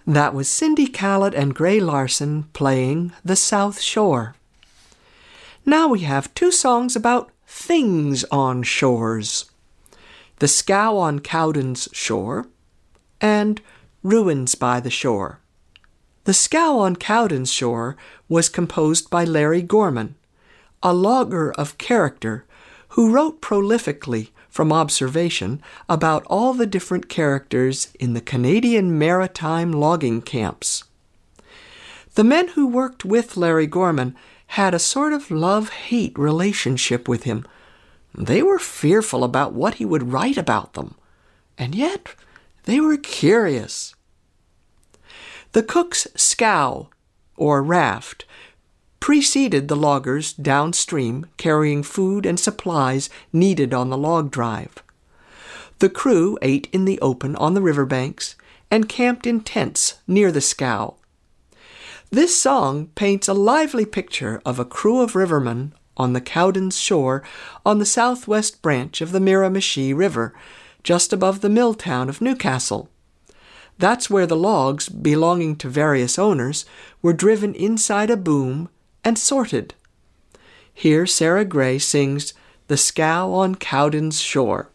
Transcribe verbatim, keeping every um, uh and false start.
That was Cindy Callett and Gray Larson playing The South Shore. Now we have two songs about things on shores. The Scow on Cowden's Shore and Ruins by the Shore. The Scow on Cowden's Shore was composed by Larry Gorman, a logger of character who wrote prolifically from observation about all the different characters in the Canadian maritime logging camps. The men who worked with Larry Gorman had a sort of love-hate relationship with him. They were fearful about what he would write about them, and yet they were curious. The cook's scow, or raft, preceded the loggers downstream carrying food and supplies needed on the log drive. The crew ate in the open on the riverbanks and camped in tents near the scow. This song paints a lively picture of a crew of rivermen on the Cowden's Shore on the southwest branch of the Miramichi River, just above the mill town of Newcastle. That's where the logs, belonging to various owners, were driven inside a boom and sorted. Here Sarah Gray sings The Scow on Cowden's Shore.